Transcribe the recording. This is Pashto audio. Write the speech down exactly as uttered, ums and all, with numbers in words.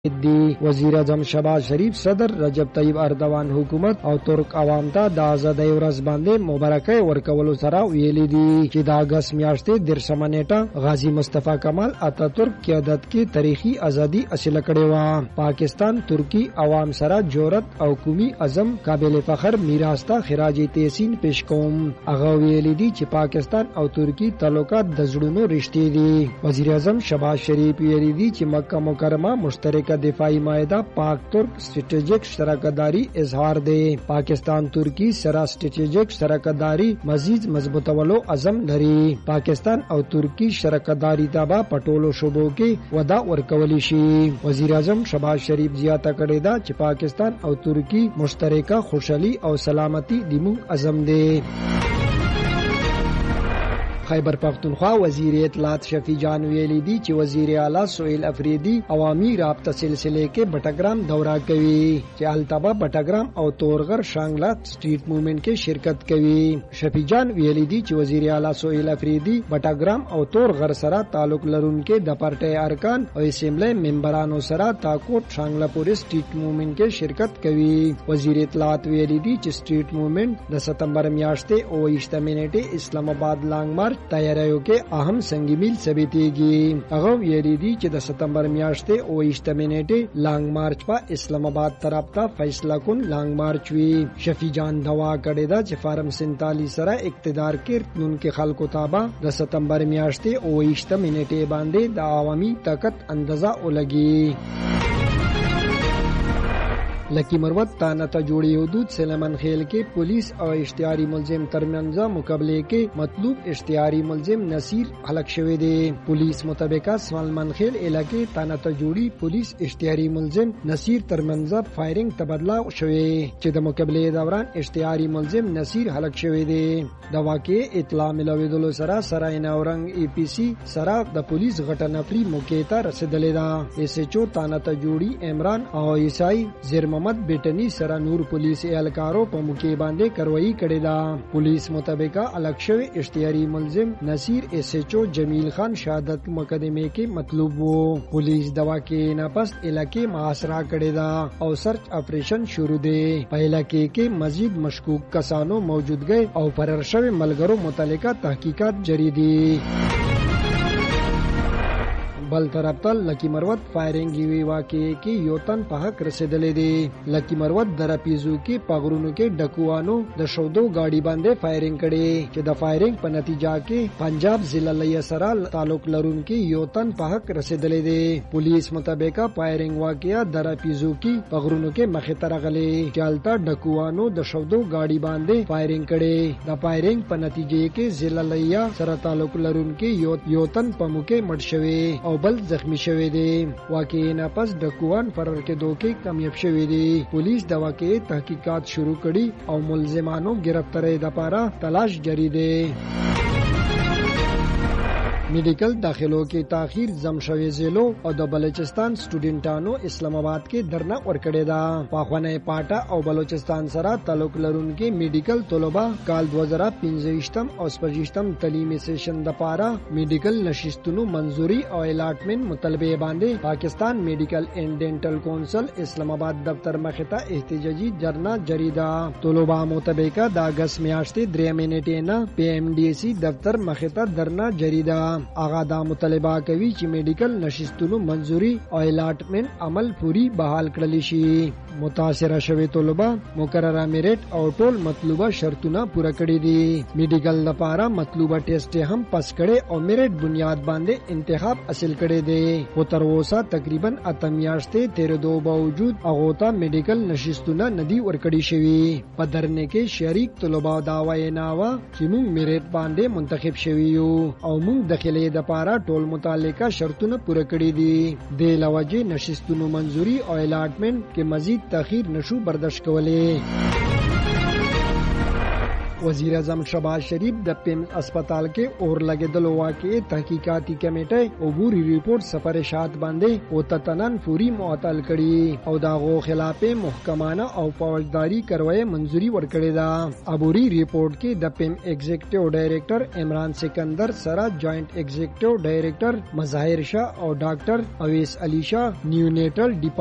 دی وزیر اعظم شهباز شریف، صدر رجب طیب اردوان حکومت او ترک عوام ته د آزادۍ ورځ باندې مبارکي ورکولو سره ویلي دي چې د اگست میاشتې درسمه نیټه غازی مصطفی کمال اتاتورک قیادت کې تاریخي ازادي حاصله کړې و. پاکستان ترکی عوام سره جرأت او قومي عزم قابل فخر میراث ته خراج تحسین پیش کوم. هغه ویلي دي چې پاکستان او ترکی تعلقات د زړونو رشتې دي. وزیر اعظم شهباز شریف ویلي دي چې مکه مکرمه مشترک دفاعی معاهده پاک ترک سټریټیجک شراکتداري اظهار دی. پاکستان ترکی سره سټریټیجک شراکتداري مزید مضبوطولو عزم لري. پاکستان او ترکی شراکتداري ته په پټولو شوبو کې ودا ورکول شي. وزیر اعظم شهباز شریف زیاته کړې ده چې پاکستان او ترکی مشترکه خوشحالي او سلامتی د موږ عزم دی. خیبر پختونخوا وزیر اطلاعات شفیع جان ویلی دی چې وزیر اعلی سہیل افریدی عوامی رابطه سلسله کې بټګرام دورہ کوي چې التبا بټګرام او تورغر شانګلا سټریټ موومنټ کې شرکت کوي. شفیع جان ویلی دی چې وزیر اعلی سہیل افریدی بټګرام او تورغر سره تعلق لرونکي د پارټي ارکان او اسمبلی ممبرانو سره تاکوټ شانګلا پورې سټریټ موومنټ کې شرکت کوي. وزیر اطلاعات ویلی دی چې سټریټ موومنټ د ستمبر میاشتې او اوه نیټه اسلام آباد لانګ مارچ تیاریو کې اهم سنگ میل ثابتېږي. هغه ویلي دي چې د ستمبر میاشتې او اوه نیټه لانګ مارچ په اسلام آباد طرف ته فیصله کون لانګ مارچ وی. شفیع جان دوا کړی دا چې فارم سینتالیس سره اقتدار کې راتلونکي خلکو تابع د ستمبر میاشتې او اوه نیټه باندې د عوامي طاقت اندازه ولګي. لکی مروت تانه ته جوړی حدود سلیمان خیل کې پولیس او اشتهاري ملزم ترمنځ مقابله کې مطلوب اشتهاري ملزم نصیر هلاک شوی دی. پولیس مطابق سلیمان خیل علاقې تانه ته جوړی پولیس اشتهاري ملزم نصیر ترمنځ فایرینګ تبادله شوی چې د مقابله دوران اشتهاري ملزم نصیر هلاک شوی دی. د واقعې اطلاع ملویدلو سره سرای نورنګ ای پی سی سره د پولیس غټه نفری موقع ته رسیدلې ده. ایس ایچ او تانه ته جوړی عمران او عیسائی زیر محمد بیٹنی سره نور پولیس اهلکارو په موقع باندې کاروایی کړې ده. پولیس مطابق الګ شوی اشتهاري ملزم نصیر ایس ایچ او جمیل خان شهادت مقدمه کې مطلوب وو. پولیس د واقعې نه پس علاقې محاصره کړې ده او سرچ اپریشن شروع دی. په علاقې کې مزید مشکوک کسانو موجودګي او فرار شوی ملګرو متعلقه تحقیقات جاری دي. بل طرف ته لکی مروت فایرینګ وی واقعې کې یو تن په حق رسیدلې دي. لکی مروت درپیزو کې پغرونو کې ډکوانو د شودو گاډي باندې فایرینګ کړي چې د فایرینګ په نتیجه کې پنجاب ضلع لیا سره تعلق لرونکي یو تن په حق رسیدلې دي. پولیس مطابق فایرینګ واقعیا درپیزو کې پغرونو کې مخه ترغلې چالتا ډکوانو د شودو گاډي باندې فایرینګ کړي. د فایرینګ په نتیجه کې ضلع لیا سره تعلق لرونکي یو یو تن په موقع مړ شوی او بل زخمی شوی دی. واقعې نه پس ډکوان فرار کېدو کې کامیاب شوی دی. پولیس د واقعې تحقیقات شروع کړي او ملزمانو گرفتاری لپاره تلاش جاری دی. میډیکل داخلو کې تاخير زم شوی زیلو او د بلوچستان سټوډنټانو اسلام آباد کې درنه ورکړې ده. پاخونه پاټا او بلوچستان سره تعلق لرونکي میډیکل طلبه کال دوه زره پنځه او شپږ تعلیمي سیشن د پاره میډیکل نشستونو منزوري او الاټمنټ مطالبه باندې پاکستان میډیکل اینڈ ډینټل کونسل اسلام آباد دفتر مخه ته احتجاجي درنه جاری ده. طلبه مطابق د اگست میاشتې درې نیټې نه پی ایم ډی سی دفتر مخه ته درنه جاری ده. هغه دا مطالبه کوي چې میډیکل نشستونو منزوري او الاټمنټ عمل پوری بحال کړل شي. متاثره شوی طلبه مقرره میریټ او ټول مطلوبه شرطونه پوره کړی دي. میډیکل لپاره مطلوبه ټیسټ هم پاس کړي او میریټ بنیاد باندې انتخاب حاصل کړي دي. خو تر اوسه تقریبا اته میاشتې تیر دو باوجود هغه ته میډیکل نشستونه ندي ورکړي شوی. په درنه کې شریک طلبه دا وایي نه و چې موږ میریټ باندې منتخب شوی یو او موږ د خلې د پاره ټول متعلقه شرطونه پوره کړي دي. د لوجه نشستونو منزوري او الاټمنټ کې مزید تاخير نشو برداشت کولای. वजीर आजम शहबाज शरीफ د پیمز अस्पताल کې اور لګیدلو واقعې تحقیقاتي کمیټه عبوري ریپورت سفر اشاعت باندې او تتنن فوري معطل کړي او داغو خلاف محکمانه او فوجداري کروي منځوري ورکړې ده. عبوري ریپورت کې د پیم ایگزیکټیو ډایریکټر عمران سکندر سره جوائنٹ ایگزیکټیو ډایریکټر مظاهر شاه او ډاکټر اویس علی شاه نیونیټل